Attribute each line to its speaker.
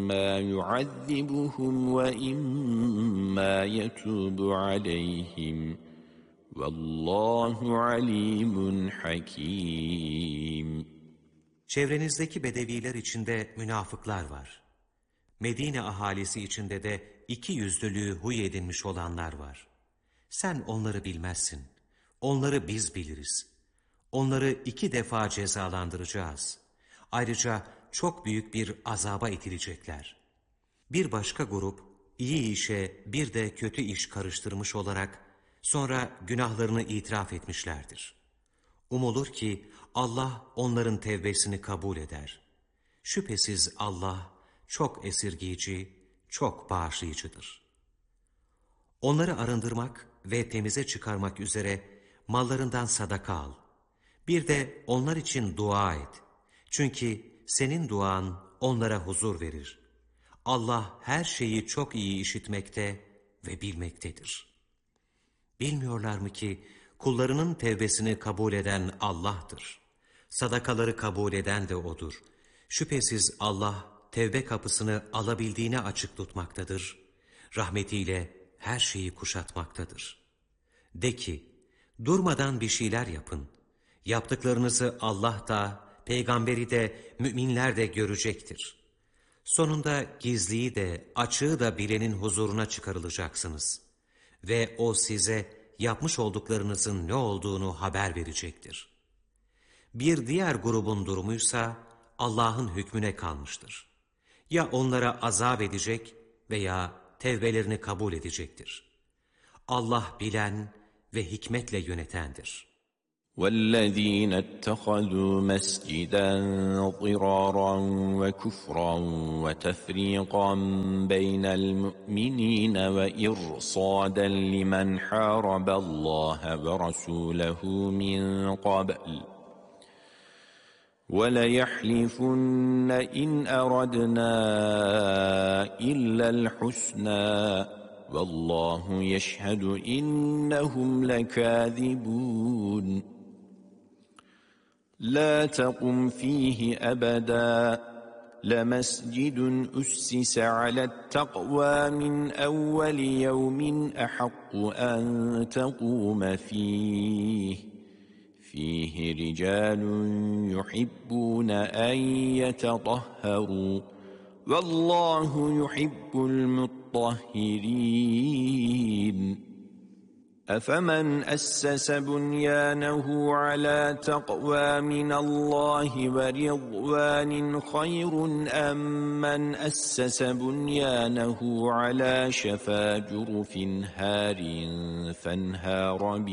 Speaker 1: إِمَّا يُعَذِّبُهُمْ وَإِمَّا يَتُوبُ عَلَيْهِمْ وَاللّٰهُ عَلِيمٌ حَكِيمٌ.
Speaker 2: Çevrenizdeki bedeviler içinde münafıklar var. Medine ahalisi içinde de iki yüzlülüğü huy edinmiş olanlar var. Sen onları bilmezsin. Onları biz biliriz. Onları 2 defa cezalandıracağız. Ayrıca çok büyük bir azaba itilecekler. Bir başka grup iyi işe bir de kötü iş karıştırmış olarak sonra günahlarını itiraf etmişlerdir. Umulur ki Allah onların tevbesini kabul eder. Şüphesiz Allah çok esirgiyici, çok bağışlayıcıdır. Onları arındırmak ve temize çıkarmak üzere mallarından sadaka al. Bir de onlar için dua et. Çünkü senin duan onlara huzur verir. Allah her şeyi çok iyi işitmekte ve bilmektedir. Bilmiyorlar mı ki kullarının tevbesini kabul eden Allah'tır. Sadakaları kabul eden de O'dur. Şüphesiz Allah tevbe kapısını alabildiğine açık tutmaktadır. Rahmetiyle her şeyi kuşatmaktadır. De ki, durmadan bir şeyler yapın. Yaptıklarınızı Allah da, peygamberi de, müminler de görecektir. Sonunda gizliyi de, açığı da bilenin huzuruna çıkarılacaksınız. Ve O size yapmış olduklarınızın ne olduğunu haber verecektir. Bir diğer grubun durumuysa Allah'ın hükmüne kalmıştır. Ya onlara azap edecek veya tevbelerini kabul edecektir. Allah bilen ve hikmetle yönetendir.
Speaker 1: وَالَّذ۪ينَ اتَّخَذُوا مَسْجِدًا ضِرَارًا وَكُفْرًا وَتَفْرِيقًا بَيْنَ الْمُؤْمِنِينَ وَإِرْصَادًا لِمَنْ حَارَبَ اللّٰهَ وَرَسُولَهُ مِنْ قَبْلُ وَلَيَحْلِفُنَّ إِنْ أَرَدْنَا إِلَّا الْحُسْنَى وَاللّٰهُ يَشْهَدُ إِنَّهُمْ لَكَاذِبُونَ. لَا تَقُمْ فِيهِ أَبَدًا لَمَسْجِدٌ أُسِّسَ عَلَى التَّقْوَى مِنْ أَوَّلِ يَوْمٍ أَحَقُّ أَنْ تَقُومَ فِيهِ رِجَالٌ يُحِبُّونَ أَنْ يَتَطَهَّرُوا وَاللّٰهُ يُحِبُّ الْمُطَّهِّرِينَ. أَفَمَنْ أَسَّسَ بُنْيَانَهُ عَلَى تَقْوَى مِنَ اللّٰهِ وَرِضْوَانٍ خَيْرٌ أَمْ مَنْ أَسَّسَ بُنْيَانَهُ عَلَى شَفَا جُرُفٍ هَارٍ فَانْهَارَ